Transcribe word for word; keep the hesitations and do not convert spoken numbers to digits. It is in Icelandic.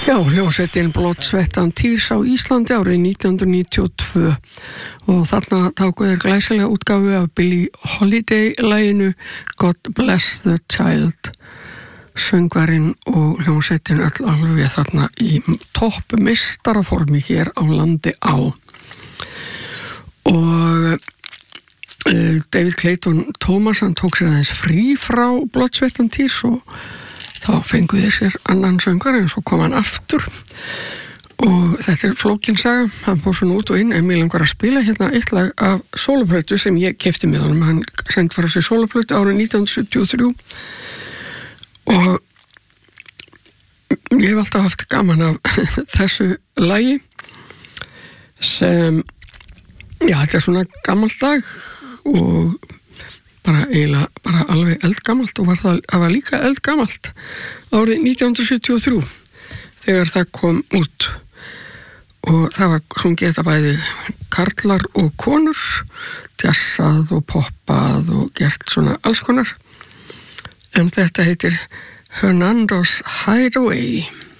Já, hljómsveitin Bloodsweat and Tears á Íslandi árið nítján hundruð níutíu og tvö og þarna tóku þeir glæsilega útgáfu af Billie Holiday-laginu God Bless the Child. Söngvarinn og hljómsveitin öll alveg þarna í topp meistaraformi hér á landi á. Og uh, David Clayton Thomas hann tók sér aðeins frí frá Bloodsweat and Tears og þá fengu þeir sér annan söngvar en svo kom hann aftur og þetta er flókin saga, hann fór svona út og inn en mér langar að spila hérna eitt lag af sóloplötu sem ég keypti með honum, hann sendi frá sér sóloplötu árið nítján hundruð sjötíu og þrjú og ég hef alltaf haft gaman af þessu lagi sem já, þetta er svona gamalt lag og bara eiginlega bara alveg eldgamalt og var það, það var líka eldgamalt árið nítján hundruð sjötíu og þrjú þegar það kom út og það var sungið þetta bæði karlar og konur jazzað og poppað og gert svona alls konar en þetta heitir Hernando's Hideaway.